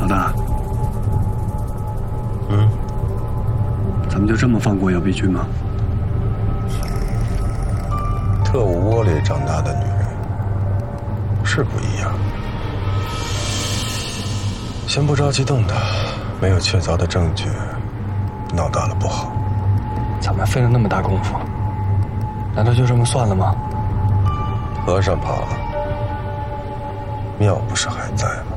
老大，咱们就这么放过姚碧君吗？ 特务窝里长大的女人是不一样。先不着急动她，没有确凿的证据，闹大了不好。 咱们费了那么大功夫，难道就这么算了吗？ 和尚跑了，庙不是还在吗？